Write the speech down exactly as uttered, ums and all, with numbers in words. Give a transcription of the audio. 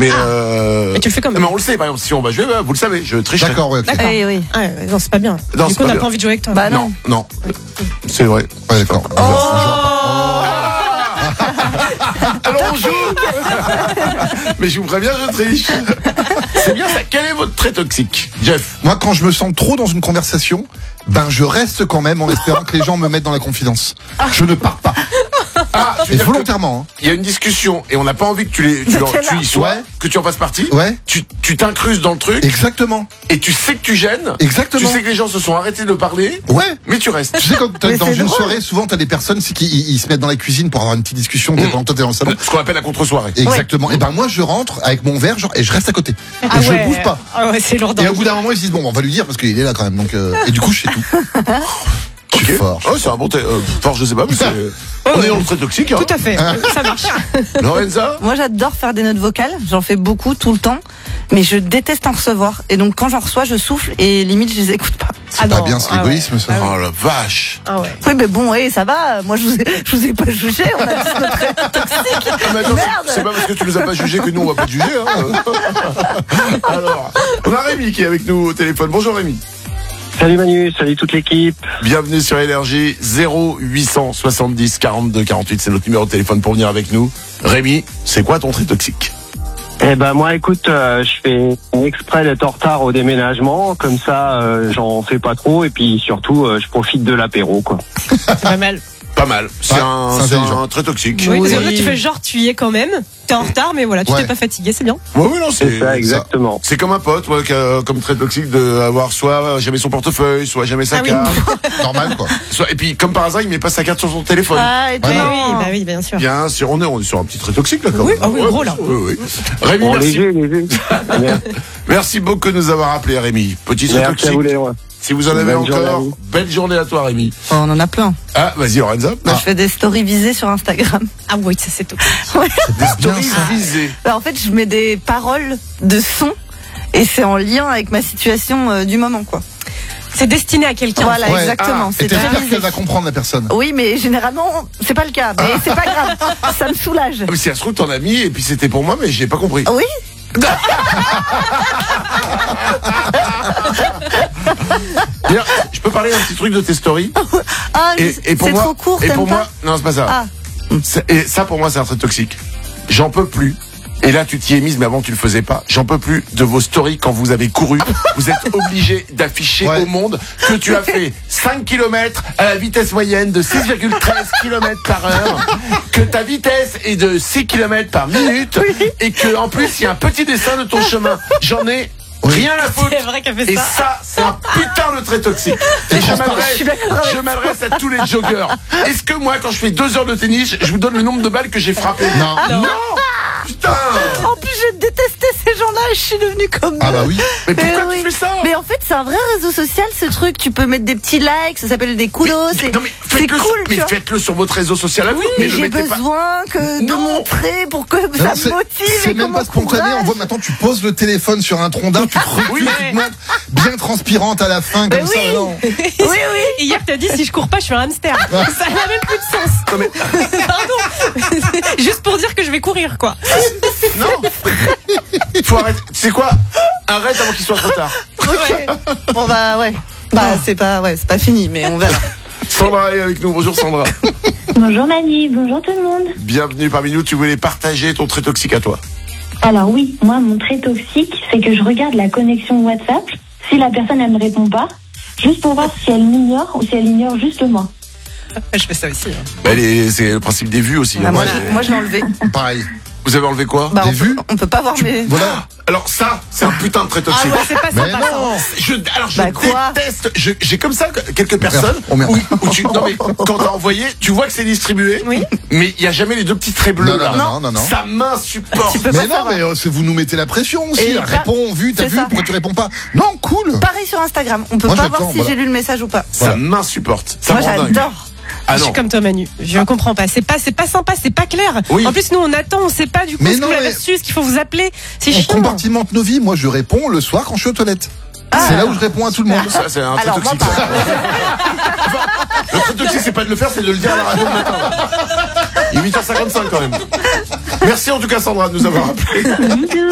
Mais, euh... mais tu le fais quand même. Mais on le sait, par exemple, si on va jouer, vous le savez, je triche. D'accord, ouais. Okay. D'accord. Oui, oui. Ah, non, c'est pas bien. Non, du coup, on n'a pas envie de jouer avec toi. Bah non. Non, non. C'est vrai. Ouais, d'accord. Oh alors on joue. Mais je vous préviens, je triche. C'est bien ça. Quel est votre trait toxique, Jeff? Moi, quand je me sens trop dans une conversation, ben je reste quand même en espérant que les gens me mettent dans la confidence. Je ne pars pas. Ah, tu veux Et dire volontairement. Il y a une discussion et on n'a pas envie que tu, les, tu, leur- tu y sois, Ouais. que tu en fasses partie. Ouais. Tu tu t'incrustes dans le truc Exactement. et tu sais que tu gênes. Exactement. Tu sais que les gens se sont arrêtés de parler. Ouais. Mais tu restes. Tu sais, quand t'es Mais dans c'est une drôle. soirée, souvent t'as des personnes c'est qui ils, ils se mettent dans la cuisine pour avoir une petite discussion Mmh. pendant que toi t'es dans le salon. Ce qu'on appelle la contre-soirée. Exactement. Et ben moi je rentre avec mon verre genre, et je reste à côté. Ah et je ouais. bouge pas. Ah ouais, c'est lourd. Et au bout d'un moment ils se disent bon on va lui dire parce qu'il est là quand même donc euh, et du coup je sais tout. Je suis Ok. fort. Oh, c'est un bon thé- euh, fort, je sais pas, mais c'est. On ouais. est dans le trait toxique. Hein. Tout à fait. Ça marche. Lorenza. Moi, j'adore faire des notes vocales. J'en fais beaucoup, tout le temps. Mais je déteste en recevoir. Et donc, quand j'en reçois, je souffle et limite, je les écoute pas. C'est Ah pas non. bien, c'est Ah ouais. l'égoïsme ça. Oh la vache. Ah ouais. Oui, mais bon, oui, ça va. Moi, je vous ai, je vous ai pas jugé. On a tous notre trait toxique. Ah, mais attends, Merde. c'est- c'est pas parce que tu nous as pas jugés que nous on va pas te juger. Hein. Alors, on a Rémi qui est avec nous au téléphone. Bonjour Rémi. Salut Manu, salut toute l'équipe. Bienvenue sur Énergie. Zéro huit cent soixante-dix quarante-deux quarante-huit, c'est notre numéro de téléphone pour venir avec nous. Rémi, c'est quoi ton trait toxique? Eh ben moi écoute, euh, je fais exprès d'être en retard au déménagement, comme ça euh, j'en fais pas trop et puis surtout euh, je profite de l'apéro quoi. C'est pas mal. Pas mal. C'est Ouais, un, c'est c'est intelligent. un trait toxique. Oui, Oui. parce que là, tu fais genre, tu y es quand même. T'es en retard, mais voilà, tu Ouais. t'es pas fatigué, c'est bien. Ouais, oui, non, C'est c'est ça exactement. C'est comme un pote, ouais, qui a- comme trait toxique de avoir soit jamais son portefeuille, soit jamais sa Ah oui. carte. Normal quoi. Soit, et puis, comme par hasard, il met pas sa carte sur son téléphone. Ah, et Ouais. Oui, non. oui, bah oui, bien sûr. Bien sûr, on est, on est sur un petit trait toxique, là, quand Oui, même. ah oui, gros, là. Oui, oui. Rémi, Bon, merci. léger, léger. Merci beaucoup de nous avoir appelé, Rémi. Petit trait Merci à toxique. vous les rois. Si vous en avez Bonne journée à encore, vous. belle journée à toi, Rémi. Oh, on en a plein. Ah, vas-y, Lorenza. Moi, je fais des stories visées sur Instagram. Ah oui, ça c'est toxique. Des stories ça. visées. Bah, en fait, je mets des paroles de son et c'est en lien avec ma situation euh, du moment, quoi. C'est destiné à quelqu'un. Voilà, Ouais. exactement. Ah, c'est Et très t'espères visé. qu'elle va comprendre la personne. Oui, mais généralement, c'est pas le cas. Mais c'est pas grave. Ça me soulage. Ah, mais si ça se trouve, t'en as mis, et puis c'était pour moi, mais j'ai pas compris. Oui. Bien, je peux parler d'un petit truc de tes stories? Ah, Et, mais et pour c'est moi, trop court, et t'aimes pour pas moi, non, c'est pas ça. Ah. C'est- Et ça, pour moi, c'est un trait toxique. J'en peux plus. Et là, tu t'y es mise, mais avant, tu le faisais pas. J'en peux plus de vos stories quand vous avez couru. Vous êtes obligé d'afficher Ouais. au monde que tu as fait cinq kilomètres à la vitesse moyenne de six virgule treize kilomètres par heure, que ta vitesse est de six kilomètres par minute, et que, en plus, il y a un petit dessin de ton chemin. J'en ai rien à foutre. C'est vrai qu'elle fait Et ça. ça, c'est un putain de trait toxique. Et je m'adresse, je m'adresse à tous les joggeurs. Est-ce que moi, quand je fais deux heures de tennis, je vous donne le nombre de balles que j'ai frappées? Non. Non. Putain. En plus, je détestais ces gens-là. Je suis devenue comme Ah eux. bah oui. Mais pourquoi Mais tu oui. fais ça? Mais en fait, c'est un vrai réseau social, ce truc. Tu peux mettre des petits likes, ça s'appelle des coulos. C'est Non mais c'est faites-le, cool, mais tu vois. faites-le sur votre réseau social à vous. Oui, mais mais le j'ai mettez pas. besoin que de Non. montrer pour que Non, ça me c'est- motive. C'est et même qu'on pas spontané. On m'encourage. voit maintenant, tu poses le téléphone sur un tronc d'arbre, tu te recules, Oui, tu te montres bien transpirante à la fin, comme Mais ça. oui. Non. Oui, oui. Et hier, t'as dit si je cours pas, je suis un hamster. Ça n'a même plus de sens. Non mais Pardon. Juste pour dire que je vais courir, quoi. non. Faut arrêter. C'est quoi? Arrête avant qu'il soit trop tard. Ok. Bon bah ouais. Bah c'est pas ouais, c'est pas fini, mais on verra. Sandra est avec nous. Bonjour Sandra. Bonjour Manu, bonjour tout le monde. Bienvenue parmi nous. Tu voulais partager ton trait toxique à toi. Alors oui, moi mon trait toxique, c'est que je regarde la connexion WhatsApp. Si la personne elle me répond pas, juste pour voir si elle m'ignore ou si elle ignore juste moi. Je fais ça aussi. hein. Bah, les- c'est le principe des vues aussi. Bah, hein. moi, Ouais. je, moi je l'ai enlevé. Pareil. Vous avez enlevé quoi? Bah Des on peut, vues on peut pas voir mes. Voilà. Alors ça, c'est un putain de trait Ah toxique. ouais, c'est pas Mais sympa. ça. non. Je, alors je Bah, quoi déteste. je- J'ai comme ça quelques personnes Oh, merde. où, où tu, non mais quand t'as envoyé, tu vois que c'est distribué. Oui. Mais il y a jamais les deux petits traits bleus Non, là. non, non, non, non. Ça m'insupporte. Tu peux Mais pas non, savoir. mais euh, c'est- vous nous mettez la pression aussi. Et là. ça- Réponds, vu, t'as c'est vu, ça. pourquoi tu réponds pas? Non, cool. Pareil sur Instagram, on peut Moi, pas j'attends, voir si voilà. j'ai lu le message ou pas. Ça Voilà. m'insupporte. Ça Moi me rend dingue. j'adore. Ah Je non. suis comme toi, Manu. Je ne comprends pas. C'est pas, c'est pas sympa, c'est pas clair. Oui. En plus, nous, on attend, on sait pas du coup Mais ce que non, vous l'avez mais- reçu, ce qu'il faut vous appeler. C'est On chiant. compartimente nos vies. Moi, je réponds le soir quand je suis aux toilettes. C'est là où je réponds à tout le monde. Ça, c'est un trait Alors, moi, toxique. ça. Le trait toxique, c'est pas de le faire, c'est de le dire à la radio le matin. là. Il est huit heures cinquante-cinq quand même. Merci en tout cas, Sandra, de nous avoir appelé.